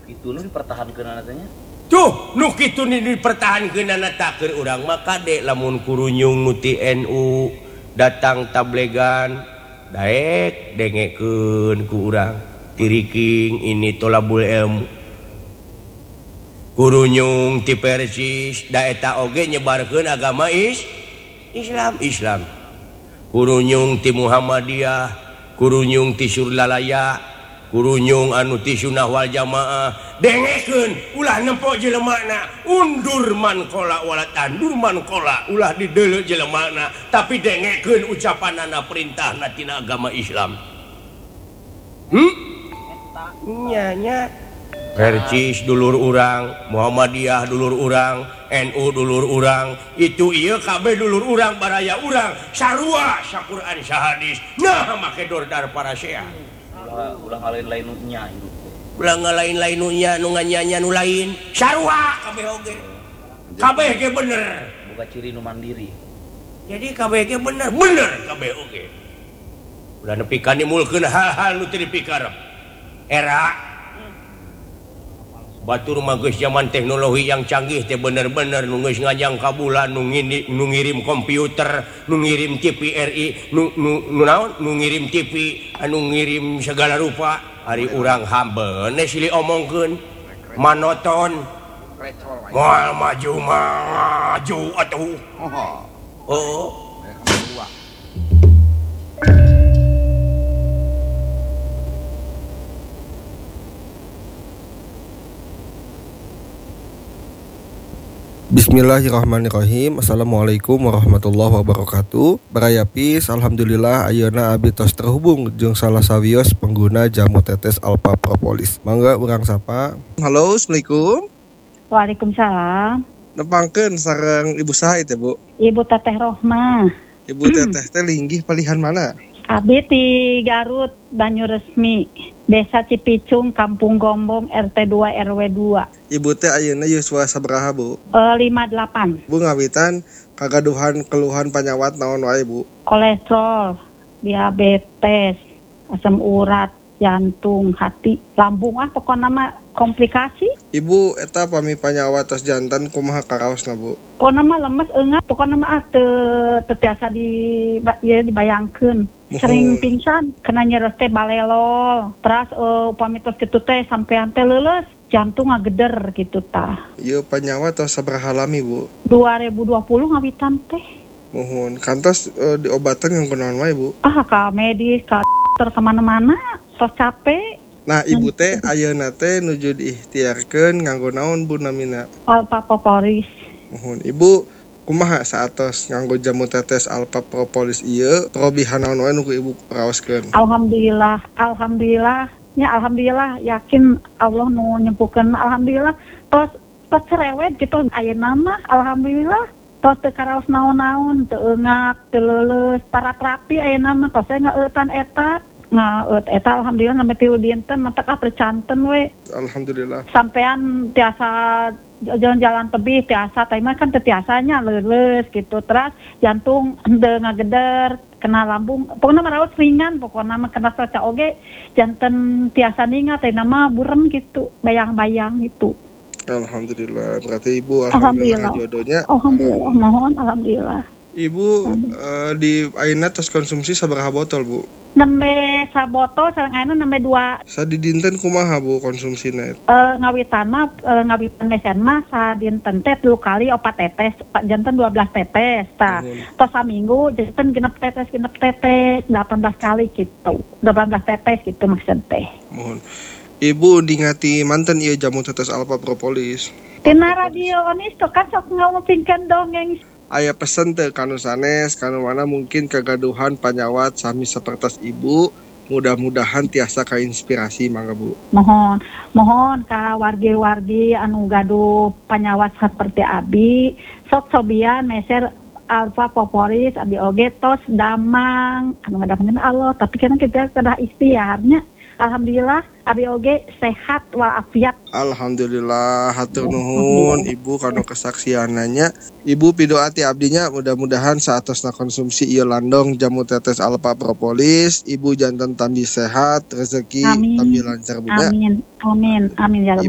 Itu nu dipertahankeun teh nya. Tuh nu kitu dipertahankeunana tak keur urang mah kade lamun kurunyung nu ti NU datang tablegan daek dengekeun ku urang tiriking ini tolabul ilmu kurunyung ti Persis da eta oge nyebarkeun agama Islam kurunyung ti Muhammadiyah kurunyung ti Surlalaya kurunyung anu ti Sunnah wal Jamaah dengekeun ulah nempo jelemana undur man kola wala tandur man kola ulah dideuleu jelemana tapi dengekeun ucapanana perintahna tina agama Islam nya Persis dulur urang Muhammadiyah dulur urang NU dulur urang itu ieu kabeh dulur urang baraya urang sarua saquran sahadis nah make dordar para syekh Ulah ngalain-lain nya hidup. Ulah ngalain-lain nya nu nganyanya nu lain. Sarua kabeh oge. Kabeh ge bener. Buka ciri nu mandiri. Jadi kabeh ge bener kabeh oge. Ulah nepi ka nimulkeun hal-hal nu teu dipikarep. Era batur mah geus zaman teknologi yang canggih teh bener-bener nu geus ngajang ka bulan nu ngirim komputer nu ngirim TV RI nu naon nu ngirim TV anu ngirim segala rupa hari urang hambeun silih omongkeun manoton moal maju atuh oh Bismillahirrahmanirrahim. Assalamualaikum warahmatullahi wabarakatuh. Baraya Peace, alhamdulillah ayeuna abdi tos terhubung jeung salah sawios pengguna jamu tetes Alpha Propolis. Mangga urang sapa. Halo, assalamualaikum. Waalaikumsalam. Nepangkeun sareng Ibu saha teh, Bu? Ibu Teteh Rohmah. Ibu Teteh teh linggih palihan mana? Abdi di Garut, Banyuresmi, Desa Cipicung, Kampung Gombong, RT 2 RW 2. Ibu teh ayeuna yuswa sabaraha, Bu? 58. Bu ngawitan kagaduhan keluhan panyawat naon wae, Bu? Kolesterol, diabetes, asam urat, jantung, hati, lambung pokoknya mah komplikasi. Ibu eta pami panyawat tos jantan kumaha karaosna, Bu? Pokoknya mah lemes eungat, pokoknya mah teu tiasa dibayangkeun. Sering pingsan, kena nyeres teh balelol. Terus upami tos kitu teh sampean teh leuleus, jantung ngageder gitu tah. Ieu panyawat tos sabaraha lami, Bu? 2020 ngawitan teh. Mohon kantos diobatan yang kunaon wae, Bu? Ka medis, ka dokter kemana-mana, tos capek. Nah, Ibu teh ayeuna teh nuju diikhtiarkeun nganggo naon, Bu, namina? Alpha Propolis. Mohon Ibu kumaha saatos nganggo jamu tetes Alpha Propolis ieu perobihan naon wae nu Ibu raoskeun? Alhamdulillah yakin Allah nu nyempuhkeun alhamdulillah tos cerewet gitu ayeuna mah alhamdulillah tos teu karaos naon-naon teu eungak teu leuleus para terapi ayeuna mah tos ngaeutan eta alhamdulillah namanya tilu dinten mentek percanten we. Alhamdulillah. Sampean tiasa jalan-jalan tebih tiasa tapi mah kan tiasanya leuleus gitu terus jantung henteu ngageder kena lambung pokoknya marawat ringan pokoknya mah kena saca oge janten tiasa ningat teh nama burem gitu bayang-bayang gitu. Alhamdulillah berarti Ibu alhamdulillah jodohnya. Alhamdulillah mohon alhamdulillah. Ibu di ayeuna tos konsumsi sabaraha botol, Bu? Nembe sabotol sareng ayeuna nembe 2. Sadidinten kumaha, Bu, konsumsina? Ngawitan mesen mah sadinten teh 3 kali 4 tetes, janten 12 tetes. Tah, tos saminggu janten genep tetes 18 kali gitu. 18 tetes gitu maksud teh. Mohon. Ibu dingati manten ieu jamu tetes Alpha Propolis. Tina radio onis tuh kan sok ngomongkeun dongeng. Aya pesen teh kanu sanes kanu mana mungkin kegaduhan panyawat sami sapertos Ibu mudah-mudahan tiasa kainspirasi mangga, Bu. Mohon ka wargi-wargi anu gaduh panyawat seperti abi sok sobian meser Alpha Propolis abi oge tos damang anu ngadamkeun Allah tapi kan kita kedah ikhtiarnya. Alhamdulillah abi oge sehat walafiat. Alhamdulillah hatur nuhun Ibu kanu kesaksiananya. Ibu pidoa ti abdinya mudah-mudahan saatosna konsumsi ieu landong jamu tetes Alpha Propolis Ibu janten tambi sehat rezeki tambi lancar budak. Amin ya